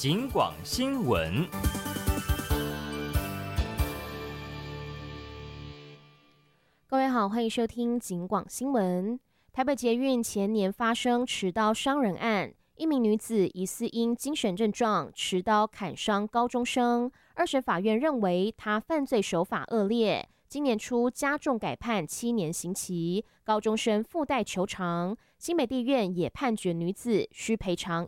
警广新闻。 各位好，欢迎收听警广新闻。台北捷运前年发生持刀伤人案，一名女子疑似因精神症状持刀砍伤高中生，二审法院认为她犯罪手法恶劣，今年初加重改判7年刑期，高中生附带求偿。新北地院也判决女子需赔偿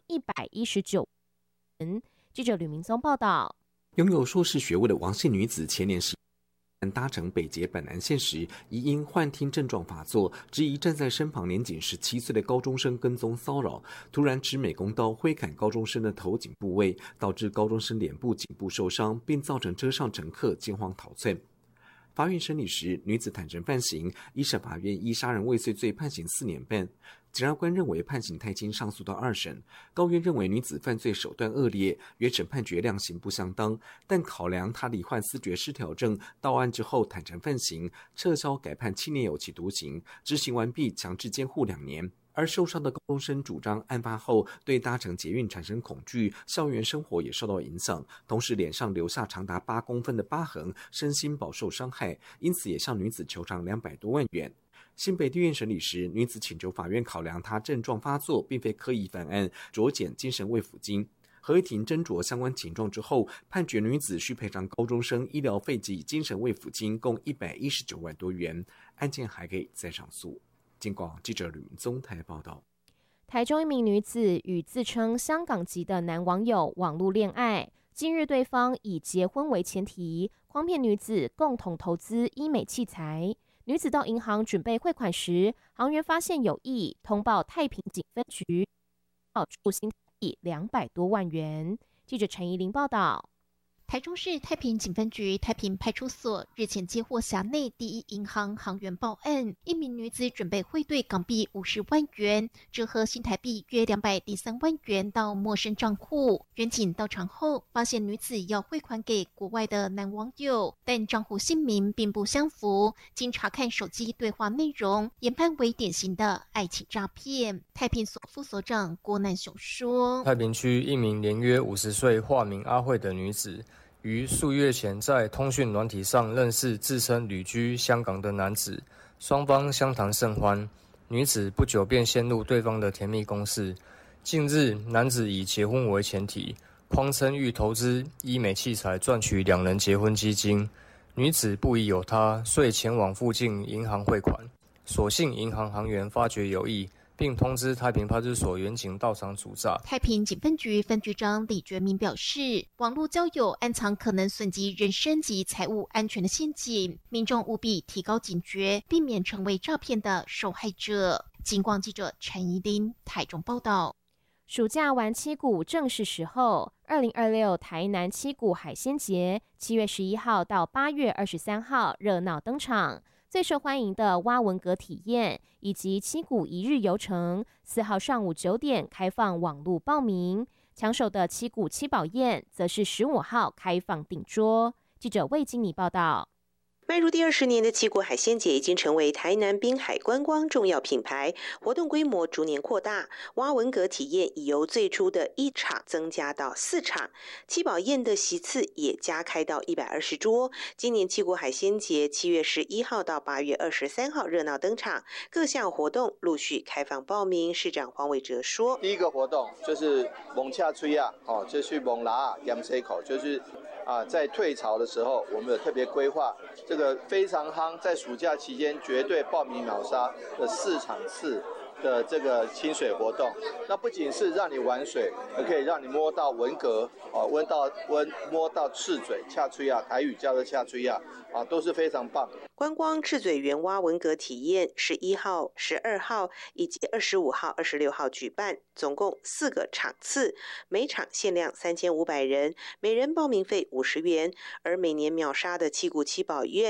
119元。记者吕明宗报道。 拥有硕士学位的王姓女子前年搭乘北捷板南线时，疑因幻听症状发作，质疑站在身旁年仅17岁的高中生跟踪骚扰，突然持美工刀挥砍高中生的头颈部位，导致高中生脸部、颈部受伤，并造成车上乘客惊慌逃窜。法院审理时，女子坦诚犯行，一审法院依杀人未遂罪判刑4年半。检察官认为判刑太轻，上诉到2审。高院认为女子犯罪手段恶劣，原审判决量刑不相当，但考量她罹患思觉失调症，到案之后坦诚犯行，撤销改判7年有期徒刑，执行完毕强制监护2年。而受伤的高中生主张，案发后对搭乘捷运产生恐惧，校园生活也受到影响，同时脸上留下长达8公分的疤痕，身心饱受伤害，因此也向女子求偿200多万元。新北地院审理时，女子请求法院考量她症状发作，并非刻意犯案，酌减精神慰抚金。合议庭斟酌相关情状之后，判决女子需赔偿高中生医疗费及精神慰抚金共119万多元，案件还可以再上诉。警广记者吕明宗台报道。 台中一名女子与自称香港籍的男网友网络恋爱，近日对方以结婚为前提，诓骗女子共同投资医美器材。女子到银行准备汇款时，行员发现有异，通报太平警分局，处新台币200多万元。记者陈怡玲报道。 台中市太平警分局太平派出所日前接获辖内第一银行行员报案，一名女子准备汇兑港币50万元，折合新台币约203万元到陌生账户。员警到场后，发现女子要汇款给国外的男网友，但账户姓名并不相符。经查看手机对话内容，研判为典型的爱情诈骗。太平所副所长郭南雄说：“ 太平区一名年约50岁、化名阿慧的女子。”于数月前在通讯软体上认识自称旅居香港的男子，双方相谈甚欢，女子不久便陷入对方的甜蜜攻势。近日，男子以结婚为前提，谎称欲投资医美器材赚取2人结婚基金，女子不疑有他，遂前往附近银行汇款。所幸银行行员发觉有异，并通知太平派出所员警到场阻诈。 太平警分局分局长李觉明表示，网络交友暗藏可能损及人身及财务安全的陷阱，民众务必提高警觉，避免成为诈骗的受害者。警广记者陈怡琳台中报道。 暑假玩七股正是时候，2026台南七股海鲜节7月11号到8月23号热闹登场。最受欢迎的蛙文蛤体验以及七股一日游程，4号上午9点开放网络报名。抢手的七股七宝宴则是15号开放订桌。记者魏经理报道。 迈入第20年的七股海鲜节已经成为台南滨海观光重要品牌，活动规模逐年扩大。蛙文蛤体验已由最初的1场增加到4场，七宝宴的席次也加开到120桌。今年七股海鲜节7月11号到8月23号热闹登场，各项活动陆续开放报名。市长黄伟哲说：“ 第一个活动就是蒙恰吹啊，就是蒙拉盐水口，就是在退潮的时候，我们有特别规划这个非常夯，在暑假期间绝对报名秒杀的4场次的这个清水活动。那不仅是让你玩水，也可以让你摸到文蛤，摸到赤嘴、恰吹啊，台语叫做恰吹啊，都是非常棒。 观光赤嘴园蛙文蛤体验11号、12号以及25号、26号举办，总共4个场次，每场限量3500人，每人报名费50元。而每年秒杀的七股七宝宴